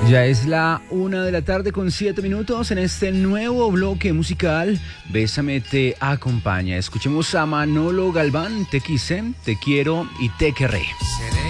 Ya es la 1:07 p.m. en este nuevo bloque musical. Bésame te acompaña. Escuchemos a Manolo Galván, Te quise, te quiero y te querré. Seré